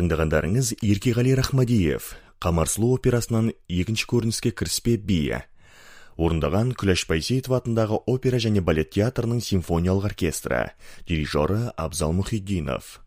Тыңдағандарыңыз Еркеғали Рахмадиев, Қамар сұлу операсынан екінші көрініске кіріспе би. Орындаған Күләш Байсейітова атындағы опера және балет театрының симфониялық оркестрі, дирижері Абзал Мұхиддинов.